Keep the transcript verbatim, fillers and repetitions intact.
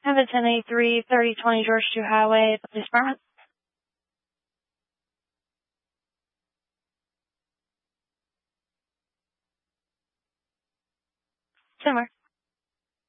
Canada ten eighty-three, thirty twenty George Street Highway, Police Department. Somewhere.